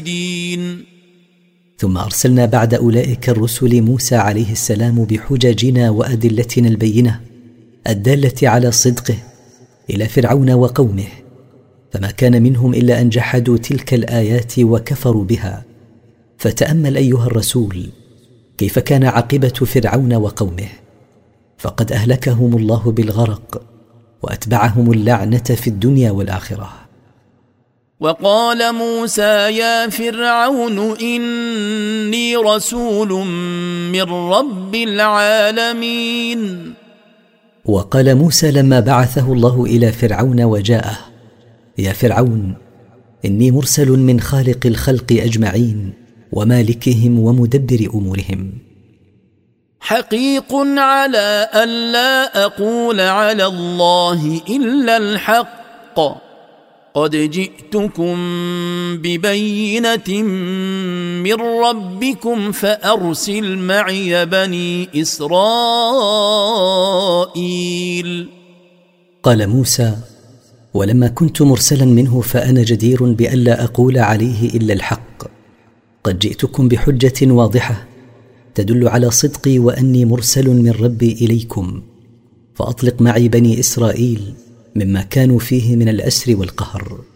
ثم أرسلنا بعد أولئك الرسل موسى عليه السلام بحججنا وأدلتنا البينة الدالة على صدقه إلى فرعون وقومه، فما كان منهم إلا أن جحدوا تلك الآيات وكفروا بها. فتأمل أيها الرسول كيف كان عاقبة فرعون وقومه، فقد أهلكهم الله بالغرق وأتبعهم اللعنة في الدنيا والآخرة. وقال موسى يا فرعون إني رسول من رب العالمين. وقال موسى لما بعثه الله إلى فرعون وجاءه: يا فرعون إني مرسل من خالق الخلق أجمعين ومالكهم ومدبر أمورهم. حقيق على ألا أقول على الله إلا الحق، قد جئتكم ببينة من ربكم فأرسل معي بني إسرائيل. قال موسى: ولما كنت مرسلا منه فأنا جدير بألا أقول عليه إلا الحق، قد جئتكم بحجة واضحة تدل على صدقي وأني مرسل من ربي إليكم، فأطلق معي بني إسرائيل مما كانوا فيه من الأسر والقهر.